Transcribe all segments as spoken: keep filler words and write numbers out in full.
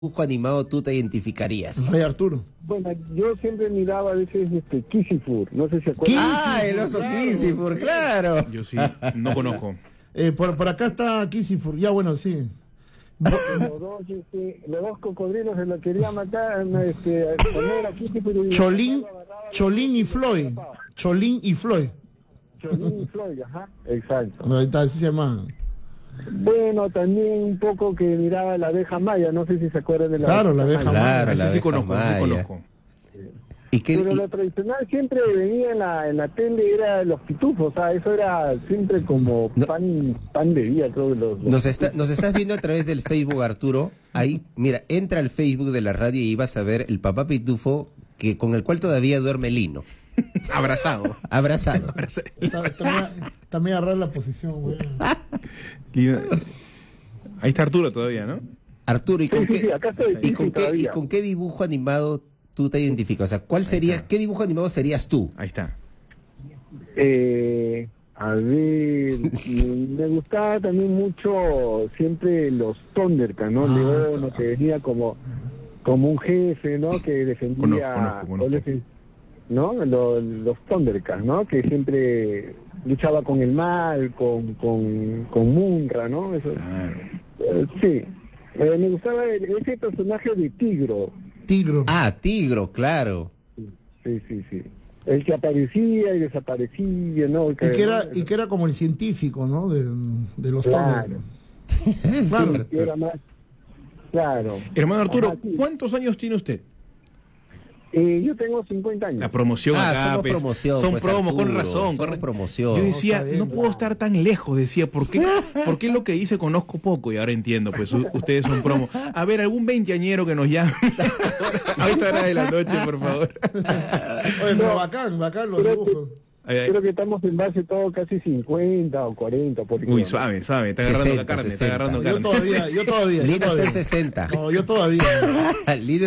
dibujo animado tú te identificarías? Ay, Arturo. Bueno, yo siempre miraba a veces este Kisifur, no sé si se acuerdan. Ah, el oso claro, Kisifur, claro. Yo sí, no conozco. Eh, por, por acá está Kisifur, ya bueno, sí. Los dos, este, los dos cocodrilos se lo quería matar, este, poner a Kisifur y Cholín, Cholín y Floyd. Cholín y Floyd. Cholín y Floyd, ajá, exacto. No, ahí está, así se llama. Bueno, también un poco que miraba la abeja maya, no sé si se acuerdan de la Claro, la abeja maya. Claro, Ese la sí abeja conozco, ese sí maya. conozco. ¿Y qué, Pero y- lo tradicional siempre venía en la, en la tele, era los pitufos, o sea, eso era siempre como No. pan pan de día, creo que los... los- Nos, está, nos estás viendo a través del Facebook, Arturo? Ahí, mira, entra al Facebook de la radio y vas a ver el papá pitufo que, con el cual todavía duerme Lino. Abrazado. Abrazado. Está, está, media- está media rara la posición, güey. Ahí está Arturo todavía, ¿no? Arturo, ¿y con, Sí, sí, qué, sí, acá estoy, ¿y, sí, con sí, qué, ¿y todavía. con qué dibujo animado tú te identificas? O sea, ¿cuál sería, qué dibujo animado serías tú? Ahí está. Eh, a ver, me gustaba también mucho siempre los Thundercats, ¿no? Ah, León, ¿no? Que venía como, como un jefe, ¿no? Que defendía, Conozco, conozco, conozco. ¿no? Los, los Thundercats, ¿no? Que siempre luchaba con el mal, con, con, con Munra, ¿no? Eso, Claro. eh, sí. Eh, me gustaba el- ese personaje de Tigro. Tigro. Ah, Tigro, claro. Sí, sí, sí. El que aparecía y desaparecía, ¿no? Y que era, y que era como el científico, ¿no? De, de los Claro. Thundercats. Claro. Sí, era más. Claro. Hermano Arturo, Ajá, sí. ¿cuántos años tiene usted? Eh, yo tengo cincuenta años. La promoción Ah, acá, somos pues, promoción, son pues, promo, con Arturo, razón, con somos ra- promoción. Yo decía, Está bien, no puedo claro. estar tan lejos, decía, ¿por qué, ¿por qué lo que dice conozco poco? Y ahora entiendo, pues u- ustedes son promo. A ver, algún veinteañero que nos llame a esta hora de la noche, por favor. Oye, pero bacán, bacán los Creo que- dibujos. Ay, ay. Creo que estamos en base todo casi cincuenta o cuarenta. Porque Uy, suave, suave, está agarrando sesenta, la carne, está sesenta. agarrando Yo carne. todavía, yo todavía. yo Lino está en todavía. sesenta. No, yo todavía. Lino-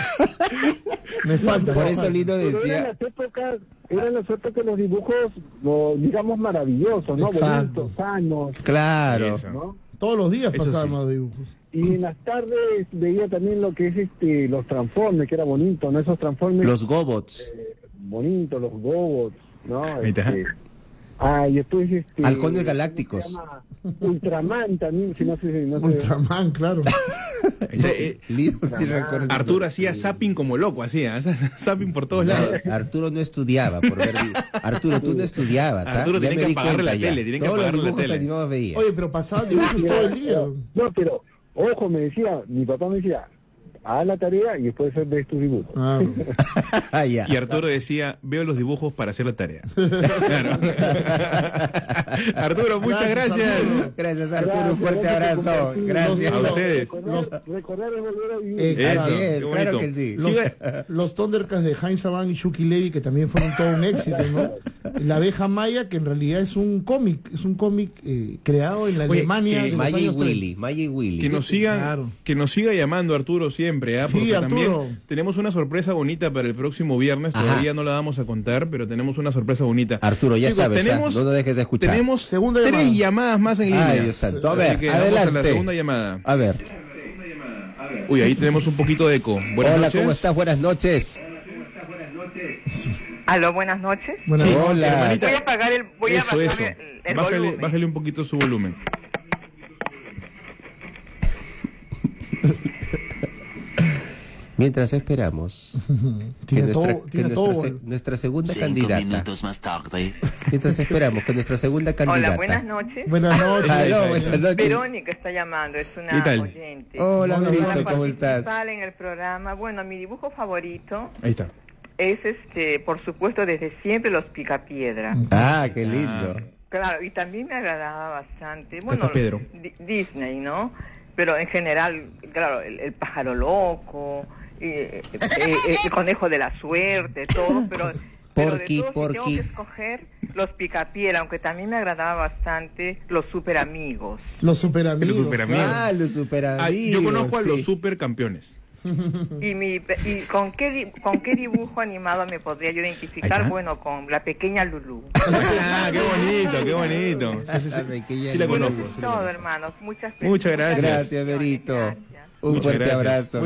Me falta. por me eso falta. Lino Pero eran decía... las épocas, eran las épocas los dibujos, lo- digamos, maravillosos, ¿no? Exacto. Bonitos, sanos, Claro. Eso. ¿no? Todos los días Eso pasaban sí. los dibujos. Y en las tardes veía también lo que es este los Transformers, que era bonito, ¿no? Esos Transformers Los Gobots. bonitos, los Gobots, ¿no? Ahí está. Este, ah, y después este... Halcones galácticos. ¿cómo se llama? Ultraman también, si no sé si... No sé. Ultraman, claro. Este, eh, Lino sí recuerda. Arturo hacía zapping como loco, hacía zapping por todos lados. No, Arturo no estudiaba por ver. Arturo, tú no estudiabas. ¿ah? Arturo Ya tenía me que di apagarle cuenta la ya. tele, tenía que Todos los apagarle la dibujos tele. animados veía. Oye, pero pasaban dibujos todo el día. No, pero, ojo, me decía, mi papá me decía, haz la tarea y después ves tus dibujos. Ah, Ah, ya. Y Arturo decía, veo los dibujos para hacer la tarea. Claro. Arturo, muchas Gracias, gracias. Arturo. Gracias, Arturo. Un Gracias, fuerte gracias por abrazo. compartir. Gracias. A ustedes. Recordar, recordar es volver a vivir. Eh, Eso, Así es, qué claro bonito. que sí. Los, Siga- los Thundercats de Heinz Saban y Shuki Levy, que también fueron todo un éxito, ¿no? La abeja maya, que en realidad es un cómic, es un cómic eh, creado en la Oye, Alemania que de los Maya y años treinta. Willy. Maya y Willy. Que nos sigan, Claro. que nos siga llamando Arturo siempre, ¿ah? Sí, Porque Arturo. también tenemos una sorpresa bonita para el próximo viernes. Ajá. Todavía no la vamos a contar, pero tenemos una sorpresa bonita. Arturo, ya Chicos, sabes, tenemos, ¿ah? No nos dejes de escuchar. Tenemos Segunda tres llamada. llamadas más en línea. Ay, Dios santo. A Así ver, que vamos a adelante. la segunda llamada. A ver. Uy, ahí tenemos un poquito de eco. Buenas Hola, noches. ¿cómo estás? Buenas noches. Aló, buenas noches. Bueno, Sí, Hola. hermanita. Voy a apagar el, voy a Eso, bajar eso. el, el Bájale, volumen. bájale un poquito su volumen. Mientras esperamos que tiene nuestra, todo, que tiene nuestra todo. se- bueno. nuestra segunda Cinco candidata. minutos más tarde. Mientras esperamos que nuestra segunda candidata. Hola, buenas noches. Buenas noches. Aló, buenas noches. Verónica está llamando, es una ¿Qué tal? oyente. Hola, Hola, Verito, Para ¿cómo estás? participar en el programa. Bueno, mi dibujo favorito Ahí está. es, este, por supuesto, desde siempre los Picapiedra. Ah, qué lindo. Claro, y también me agradaba bastante. Bueno, está Pedro. Di- Disney, ¿no? Pero en general, claro, el, el pájaro loco, eh, eh, eh, el conejo de la suerte, todo, pero... pero de Porky, todos, si Porky. tengo que escoger los Picapiedra, aunque también me agradaba bastante los super amigos. Los superamigos. Los superamigos. Ah, los super Ah, yo conozco a sí. los supercampeones. Y mi y con qué di- con qué dibujo animado me podría yo Ahí identificar, está. bueno, con la pequeña Lulú. Ah, qué bonito, qué bonito. Sí, sí, sí. La pequeña Sí la Lulú. conozco. sí la Todo, conozco. hermanos, muchas Muchas gracias. Gracias, Verito. Gracias. Un Muchas fuerte gracias. abrazo.